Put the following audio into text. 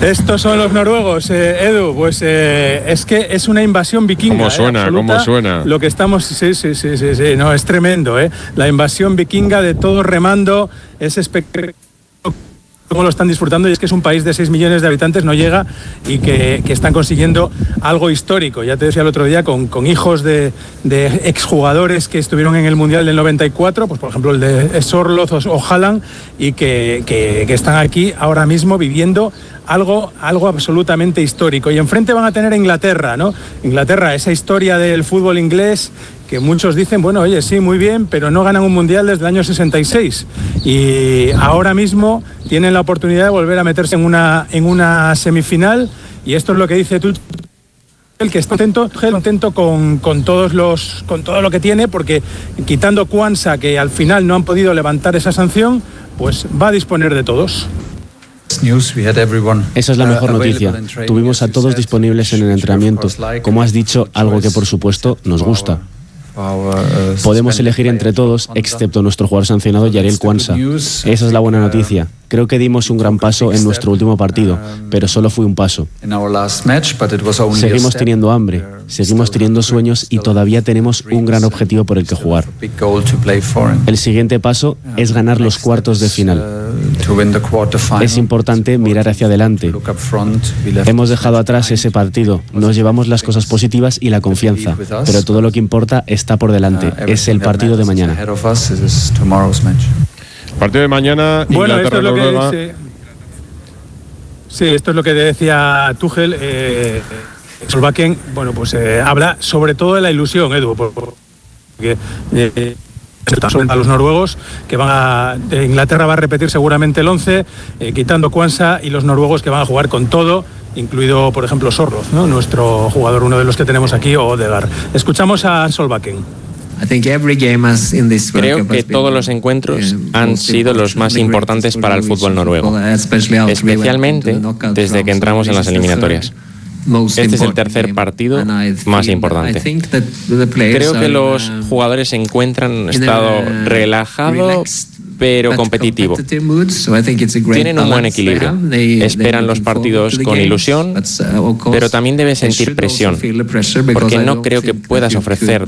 Estos son los noruegos, Edu, pues es que es una invasión vikinga. ¿Cómo suena? ¿Cómo suena? Lo que estamos, sí, no, es tremendo, la invasión vikinga de todos remando, es espectacular. Cómo lo están disfrutando, y es que es un país de 6 millones de habitantes, no llega, y que están consiguiendo algo histórico. Ya te decía el otro día, con hijos de exjugadores que estuvieron en el Mundial del 94, pues por ejemplo el de Sorloth o Haaland, y que están aquí ahora mismo viviendo algo absolutamente histórico. Y enfrente van a tener a Inglaterra, ¿no? Inglaterra, esa historia del fútbol inglés que muchos dicen, bueno, oye, sí, muy bien, pero no ganan un mundial desde el año 66. Y ahora mismo tienen la oportunidad de volver a meterse en una semifinal, y esto es lo que dice Tuchel, que está contento con todo lo que tiene, porque quitando Quansah, que al final no han podido levantar esa sanción, pues va a disponer de todos. Esa es la mejor noticia. Tuvimos a todos disponibles en el entrenamiento. Como has dicho, algo que por supuesto nos gusta. Podemos elegir entre todos, excepto nuestro jugador sancionado, Jarell Quansah. Esa es la buena noticia. Creo que dimos un gran paso en nuestro último partido, pero solo fue un paso. Seguimos teniendo hambre, seguimos teniendo sueños, y todavía tenemos un gran objetivo por el que jugar. El siguiente paso es ganar los cuartos de final. Es importante mirar hacia adelante. Hemos dejado atrás ese partido, nos llevamos las cosas positivas y la confianza, pero todo lo que importa está por delante. Es el partido de mañana. Partido de mañana, bueno, Inglaterra-Noruega. Sí, esto es lo que decía Tuchel. Solbakken, bueno, pues habla sobre todo de la ilusión, Edu, porque a los noruegos, que Inglaterra va a repetir seguramente el 11, quitando Quansah, y los noruegos que van a jugar con todo, incluido, por ejemplo, Sorloth, ¿no? Nuestro jugador, uno de los que tenemos aquí, o Odegaard. Escuchamos a Solbakken. Creo que todos los encuentros han sido los más importantes para el fútbol noruego, especialmente desde que entramos en las eliminatorias. Este es el tercer partido más importante. Creo que los jugadores se encuentran en un estado relajado pero competitivo. Tienen un buen equilibrio. Esperan los partidos con ilusión, pero también debes sentir presión, porque no creo que puedas ofrecer